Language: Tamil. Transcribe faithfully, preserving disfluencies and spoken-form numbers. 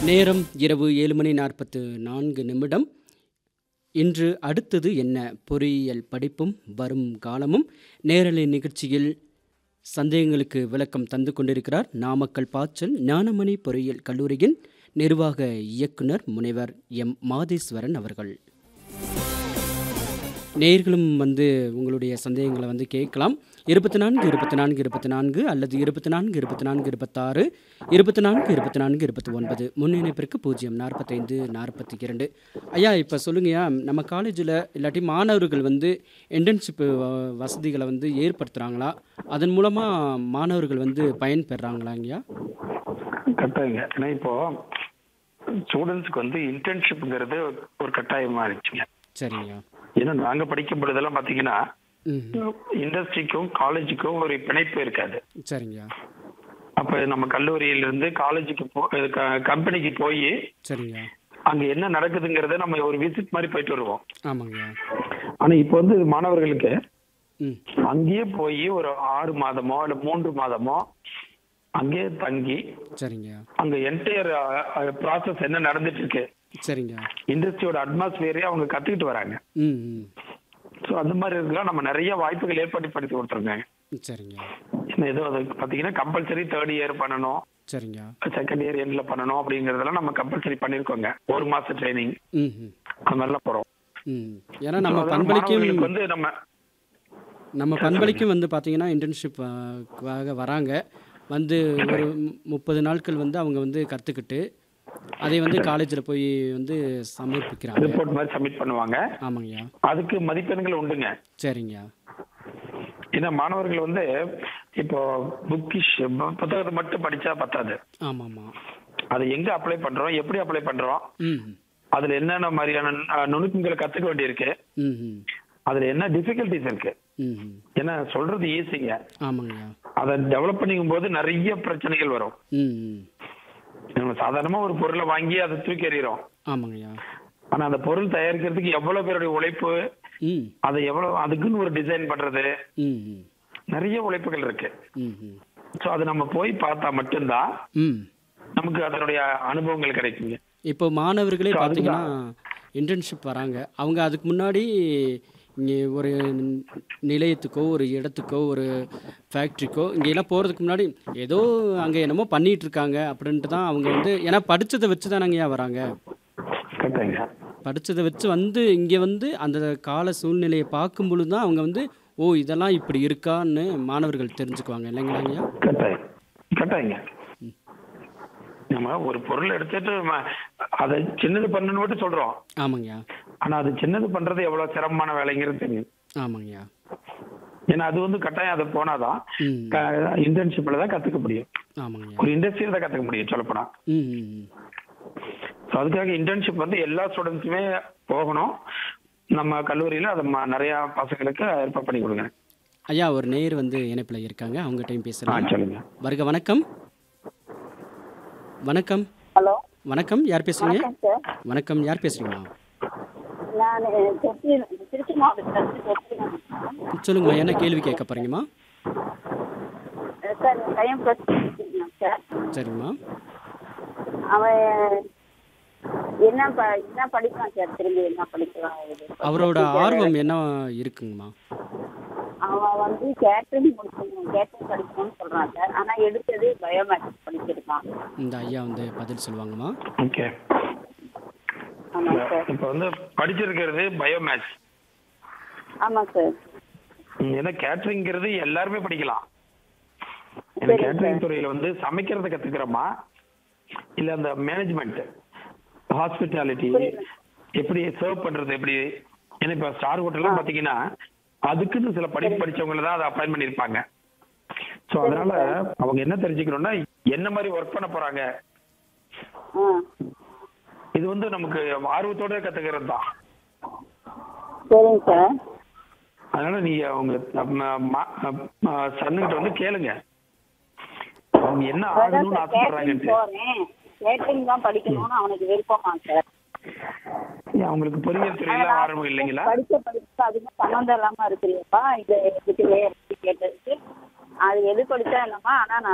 நேரம் இரவு ஏழு மணி நாற்பத்து நான்கு நிமிடம். இன்று அடுத்தது என்ன பொறியியல் படிப்பும் வரும் காலமும் நேரலை நிகழ்ச்சியில் சந்தேகங்களுக்கு விளக்கம் தந்து கொண்டிருக்கிறார் நாமக்கல் பாச்சல் ஞானமணி பொறியியல் கல்லூரியின் நிர்வாக இயக்குனர் முனைவர் எம் மாதேஸ்வரன் அவர்கள். நேயர்களும் வந்து உங்களுடைய சந்தேகங்களை வந்து கேட்கலாம். இருபத்தி நான்கு இருபத்தி நான்கு இருபத்தி நான்கு அல்லது இருபத்தி நான்கு இருபத்தி நான்கு இருபத்தாறு இருபத்தி நான்கு இருபத்தி நான்கு இருபத்தி ஒன்பது முன்னிணைப்பிற்கு பூஜ்ஜியம் நாற்பத்தைந்து நாற்பத்தி இரண்டு. ஐயா, இப்போ சொல்லுங்கய்யா, நம்ம காலேஜில் இல்லாட்டி மாணவர்கள் வந்து இன்டர்ன்ஷிப்பு வசதிகளை வந்து ஏற்படுத்துகிறாங்களா? அதன் மூலமாக மாணவர்கள் வந்து பயன் பெறாங்களாங்கய்யா? கட்டாயங்க. ஏன்னா இப்போ ஸ்டூடெண்ட்ஸ்க்கு வந்து இன்டர்ன்ஷிப்ங்கிறது ஒரு கட்டாயமா இருந்துச்சுங்க. சரிங்கய்யா. ஏன்னா நாங்க படிக்கும் பொழுதெல்லாம் பாத்தீங்கன்னா ம் இண்டஸ்ட்ரிக்கும் காலேஜுக்கும் ஒரு பிணைப்பு இருக்காது. சரிங்கய்யா. அப்ப நம்ம கல்லூரியில இருந்து காலேஜுக்கு போ கம்பெனிக்கு போய் சரிங்கய்யா. அங்க என்ன நடக்குதுங்கிறத நம்ம ஒரு விசிட் மாதிரி போயிட்டு வருவோம். ஆமாங்கய்யா. ஆனா இப்போ வந்து மாணவர்களுக்கு ம் அங்கேயே போய் ஒரு ஆறு மாதமோ இல்ல மூன்று மாதமோ அங்கேயே தங்கி சரிங்கய்யா. அங்க என்டையர் ப்ராசஸ் என்ன நடந்துட்டு இருக்கு, சரிங்க. இண்டஸ்ட்ரியோட அட்மாஸ்பியரே அவங்க கத்துக்கிட்டு வராங்க. ம் ம் ஸோ அந்த மாதிரி இருக்கலாம் நம்ம நிறைய வாய்ப்புகள் ஏற்படுத்தி கொடுத்துருக்காங்க. சரிங்க. என்ன ஏதோ அது பார்த்தீங்கன்னா கம்பல்சரி தேர்ட் இயர் பண்ணணும், சரிங்க. செகண்ட் இயர் எண்ட்ல பண்ணணும் அப்படிங்கறதெல்லாம் நம்ம கம்பல்சரி பண்ணிருக்கோங்க. ஒரு மாசம் ட்ரைனிங் ம் ம் அந்த மாதிரிலாம் போறோம். ம் ஏன்னா நம்ம பண்பளிக்கும் வந்து நம்ம நம்ம பண்பளிக்கும் வந்து பார்த்தீங்கன்னா இன்டர்ன்ஷிப் வராங்க. வந்து ஒரு முப்பது நாட்கள் வந்து அவங்க வந்து கற்றுக்கிட்டு அதை வந்து காலேஜில் போய் வந்து சமர்ப்பிக்கிறாங்க. ரிப்போர்ட் மாதிரி சப்மிட் பண்ணுவாங்க. ஆமாங்கய்யா. அதுக்கு மதிப்பெண்கள் உண்டுங்க. சரிங்க. ஏன்னா மாணவர்கள் வந்து இப்போ புக்கிஷ் புத்தகத்தை மட்டும் படிச்சா பத்தாது. ஆமாம் ஆமாம். அதை எங்க அப்ளை பண்றோம், எப்படி அப்ளை பண்றோம், ம் அதுல என்னென்ன மாதிரியான நுணுக்கங்களை கத்துக்க வேண்டியிருக்கு, ம் ம் அதுல என்ன டிஃபிகல்டிஸ் இருக்கு. ம் ம் ஏன்னா சொல்றது ஈஸிங்க, ஆமாங்கய்யா. அதை டெவலப் பண்ணிக்கும் போது நிறைய பிரச்சனைகள் வரும். ம் ம் நம்ம சாதாரணமா ஒரு பொருளை வாங்கி அதை தூக்கி எறிகிறோம். ஆமாங்கய்யா. ஆனா அந்த பொருள் தயாரிக்கிறதுக்கு எவ்வளவு பேருடைய உழைப்பு, ம் அதை எவ்வளவு அதுக்குன்னு ஒரு டிசைன் பண்றது, ம் ம் நிறைய உழைப்புகள் இருக்கு. ம் ம் ஸோ அது நம்ம போய் பார்த்தா மட்டும்தான் ம் நமக்கு அதனுடைய அனுபவங்கள் கிடைக்குங்க. இப்போ மாணவர்களே பார்த்தீங்கன்னா இன்டர்ன்ஷிப் வராங்க. அவங்க அதுக்கு முன்னாடி இங்கே ஒரு நிலையத்துக்கோ ஒரு இடத்துக்கோ ஒரு ஃபேக்ட்ரிக்கோ இங்கெல்லாம் போகிறதுக்கு முன்னாடி ஏதோ அங்கே என்னமோ பண்ணிகிட்டு இருக்காங்க அப்படின்ட்டு தான் அவங்க வந்து, ஏன்னா படித்ததை வச்சு தானங்கய்யா வராங்க. கரெக்டாங்க. படித்ததை வச்சு வந்து இங்கே வந்து அந்த கால சூழ்நிலையை பார்க்கும் பொழுது தான் அவங்க வந்து ஓ இதெல்லாம் இப்படி இருக்கான்னு மாணவர்கள் தெரிஞ்சுக்குவாங்க இல்லைங்களாங்கய்யா? கட்டாயம் கட்டாயங்க. நம்ம ஒரு பொருள் எடுத்துட்டு அதை சின்னது பண்ணணும்னு மட்டும் சொல்றோம். ஆமாங்கய்யா. ஆனா அது சின்னது பண்றது எவ்வளவு சிரமமான வேலைங்கிறது தெரியும். ஆமாங்கய்யா. ஏன்னா அது வந்து கட்டாயம் அதை போனாதான் ம் இன்டர்ன்ஷிப்ல தான் கத்துக்க முடியும். ஆமாங்கய்யா. ஒரு இண்டஸ்ட்ரியில தான் கத்துக்க முடியும் சொல்லப்போனா. ம் ம் ம் ஸோ அதுக்காக இன்டர்ன்ஷிப் வந்து எல்லா ஸ்டூடெண்ட்ஸுமே போகணும். நம்ம கல்லூரியில அதை ம- நிறைய பசங்களுக்கு ஏற்பாடு பண்ணி கொடுங்க. ஐயா, ஒரு நேயர் வந்து இணைப்பில் இருக்காங்க, அவங்ககிட்டயும் ஆ பேசுகிறாங்க. சொல்லுங்க. வருக. வணக்கம். வணக்கம். ஹலோ, வணக்கம். யார் பேசுறீங்க? வணக்கம் சார். வணக்கம். யார் பேசுறீங்களா? நான் திருச்சி திருச்சி மாவட்டத்தில் பேசுகிறேன் சொல்லுங்கம்மா, என்ன கேள்வி கேட்க போறீங்கம்மா? சார். பையன் ப்ளஸ் சார். சரிங்கம்மா. அவன் என்ன ப என்ன படிப்பான் சார்? திரும்பி என்ன படிக்கலாம்? அவரோட ஆர்வம் என்ன இருக்குங்கம்மா? அவன் வந்து கேட்டரிங் முடிக்கணும், கேட்டரிங் படிக்கணும்னு சொல்கிறான் சார். ஆனால் எடுத்தது பயோமேட்ரிக் படிச்சிருக்கான். இந்த ஐயா வந்து பதில் சொல்லுவாங்கம்மா. ஓகே. ஆமாம் சார். இப்போ வந்து படிச்சிருக்கிறது பயோமேத்ஸ். ஆமாம் சார். ஏன்னா கேட்டரிங்கிறது எல்லாருமே படிக்கலாம். ஏன்னா சரி கேட்டரிங் சார். துறையில வந்து சமைக்கிறத கத்துக்கிறோமா இல்ல அந்த மேனேஜ்மெண்ட், ஹாஸ்பிட்டாலிட்டி, புரியுது. எப்படி சர்வ் பண்றது எப்படி. ஏன்னா இப்ப ஸ்டார் ஹோட்டல்லாம் பாத்தீங்கன்னா அதுக்குன்னு சில படிப்பு படிச்சவங்கள தான் அதை அப்பாயின் பண்ணிருப்பாங்க. ஸோ அதனால அவங்க என்ன தெரிஞ்சுக்கணும்னா என்ன மாதிரி ஒர்க் பண்ண போறாங்க. ஆ இது வந்து நமக்கு ஆர்வத்தோட கத்துக்கிறது தான். சரிங்க சார். அதனால நீங்க அவங்க சன்னுகிட்ட வந்து கேளுங்க அவங்க என்ன அதான் ஆகணும்னு சார், கேட்டரிங் ஆசைப்படுறாங்கன்ட்டு. போகிறேன், கேட்டரிங் தான் படிக்கணும்னு அவனுக்கு விருப்பமா சார்? ஏன் அவங்களுக்கு பொறியியல் துறையில ஆர்வம் இல்லைங்களா? படிச்ச படிப்பு அதுக்கும் சம்மந்தம் இல்லாம இருக்கிறீப்பா. இது இதுக்கு கேட்டதுக்கு அது எது படிச்சா இல்லம்மா. ஆனா நான்